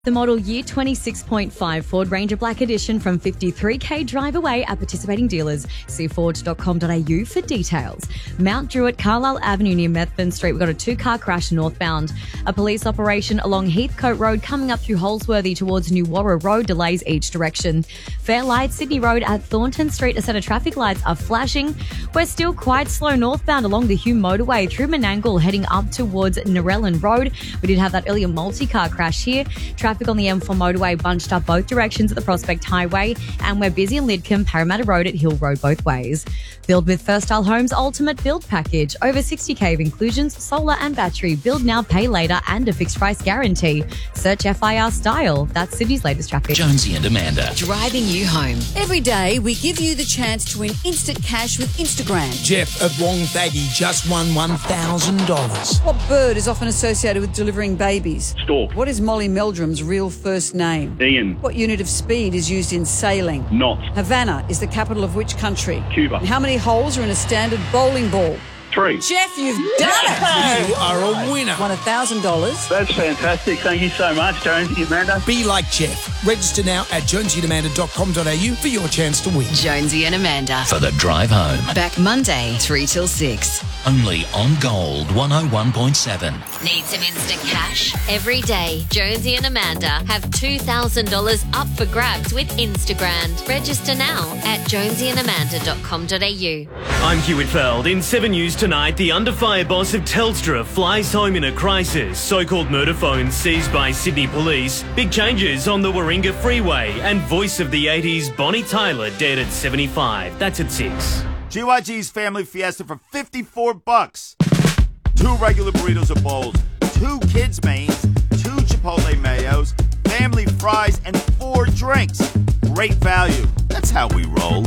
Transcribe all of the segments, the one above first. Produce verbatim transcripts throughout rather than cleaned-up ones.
The model year twenty-six point five Ford Ranger Black Edition from fifty-three K drive away at participating dealers. See ford dot com dot a u for details. Mount Druitt, Carlisle Avenue near Methven Street. We've got a two-car crash northbound. A police operation along Heathcote Road coming up through Holsworthy towards New Warra Road delays each direction. Fairlight, Sydney Road at Thornton Street. A set of traffic lights are flashing. We're still quite slow northbound along the Hume Motorway through Menangle heading up towards Narellan Road. We did have that earlier multi-car crash here. Traffic on the M four motorway bunched up both directions at the Prospect Highway, and we're busy in Lidcombe, Parramatta Road at Hill Road both ways. Build with First Style Homes Ultimate Build Package. Over sixty K of inclusions, solar and battery. Build now, pay later, and a fixed price guarantee. Search F I R Style. That's Sydney's latest traffic. Jonesy and Amanda. Driving you home. Every day, we give you the chance to win instant cash with Instagram. Jeff of Wonthaggi just won one thousand dollars. What bird is often associated with delivering babies? Stork. What is Molly Meldrum's real first name? Ian. What unit of speed is used in sailing? Knot. Havana is the capital of which country? Cuba. And how many holes are in a standard bowling ball? Three. Jeff, you've done it! You are a winner. Won one thousand dollars. That's fantastic. Thank you so much, Jonesy and Amanda. Be like Jeff. Register now at jonesy and amanda dot com dot a u for your chance to win. Jonesy and Amanda. For the drive home. Back Monday, three till six. Only on Gold one oh one point seven. Need some instant cash? Every day, Jonesy and Amanda have two thousand dollars up for grabs with Instagram. Register now at jonesy and amanda dot com dot a u. I'm Hugh Whitfeld. In seven News tonight, the under-fire boss of Telstra flies home in a crisis. So-called murder phones seized by Sydney police. Big changes on the Warringah Freeway. And voice of the eighties, Bonnie Tyler, dead at seventy-five. That's at six. G Y G's Family Fiesta for fifty-four bucks. Two regular burritos or bowls, two kids' mains, two Chipotle mayos, family fries, and four drinks. Great value. That's how we roll.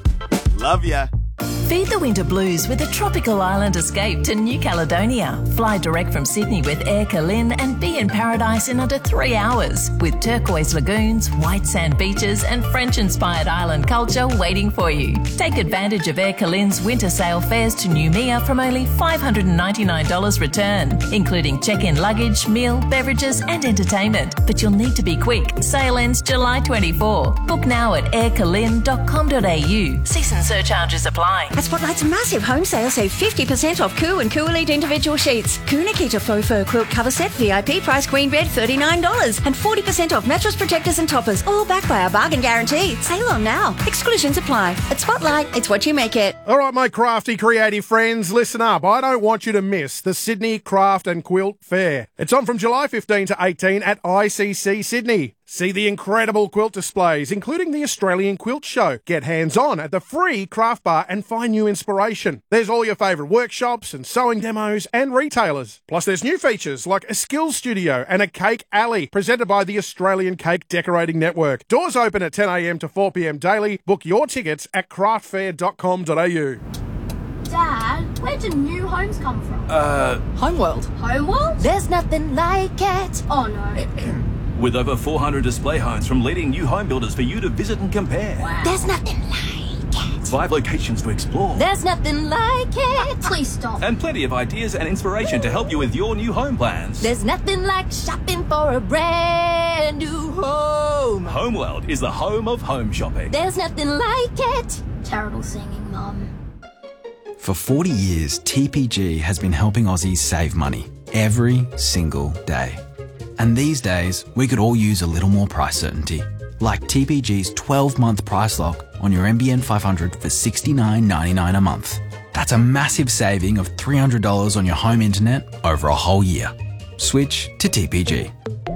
Love ya. Feed the winter blues with a tropical island escape to New Caledonia. Fly direct from Sydney with Air Calin and be in paradise in under three hours with turquoise lagoons, white sand beaches and French-inspired island culture waiting for you. Take advantage of Air Calin's winter sale fares to Noumea from only five hundred ninety-nine dollars return, including check-in luggage, meal, beverages and entertainment. But you'll need to be quick. Sale ends July twenty-fourth. Book now at air calin dot com dot a u. Season surcharges apply. At Spotlight's massive home sale, save fifty percent off Coo and Coo Elite individual sheets. Coo Nikita faux fur quilt cover set, V I P price queen bed, thirty-nine dollars. And forty percent off mattress protectors and toppers, all backed by our bargain guarantee. Sale on now. Exclusions apply. At Spotlight, it's what you make it. All right, my crafty creative friends, listen up. I don't want you to miss the Sydney Craft and Quilt Fair. It's on from July fifteenth to eighteenth at I C C Sydney. See the incredible quilt displays, including the Australian Quilt Show. Get hands-on at the free craft bar and find new inspiration. There's all your favourite workshops and sewing demos and retailers. Plus there's new features like a skills studio and a cake alley presented by the Australian Cake Decorating Network. Doors open at ten a m to four p m daily. Book your tickets at craft fair dot com dot a u. Dad, where do new homes come from? Uh... Homeworld. Homeworld? There's nothing like it. Oh no. With over four hundred display homes from leading new home builders for you to visit and compare. Wow. There's nothing like it. Five locations to explore. There's nothing like it. Please stop. And plenty of ideas and inspiration to help you with your new home plans. There's nothing like shopping for a brand new home. Homeworld is the home of home shopping. There's nothing like it. Terrible singing, Mum. For forty years, T P G has been helping Aussies save money every single day. And these days, we could all use a little more price certainty. Like T P G's twelve month price lock on your M B N five hundred for sixty-nine ninety-nine a month. That's a massive saving of three hundred dollars on your home internet over a whole year. Switch to T P G.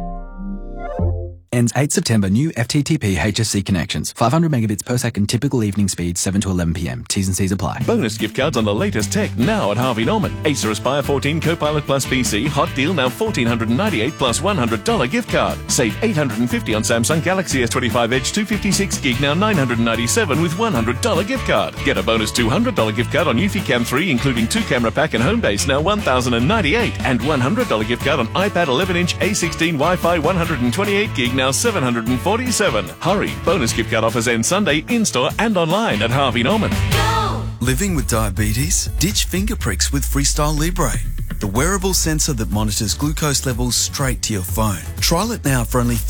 Ends eighth September. New F T T P H S C connections. five hundred megabits per second typical evening speed, seven to eleven p m. T's and C's apply. Bonus gift cards on the latest tech now at Harvey Norman. Acer Aspire fourteen Copilot Plus P C. Hot deal now one thousand four hundred ninety-eight dollars plus one hundred dollars gift card. Save eight hundred fifty dollars on Samsung Galaxy S twenty-five Edge two fifty-six gig now nine hundred ninety-seven dollars with one hundred dollars gift card. Get a bonus two hundred dollars gift card on Eufy Cam three including two camera pack and home base now one thousand ninety-eight dollars and one hundred dollars gift card on iPad eleven inch A sixteen Wi-Fi one hundred twenty-eight gig now seven hundred forty-seven dollars. Hurry! Bonus gift card offers end Sunday in-store and online at Harvey Norman. Go! Living with diabetes? Ditch finger pricks with Freestyle Libre, the wearable sensor that monitors glucose levels straight to your phone. Trial it now for only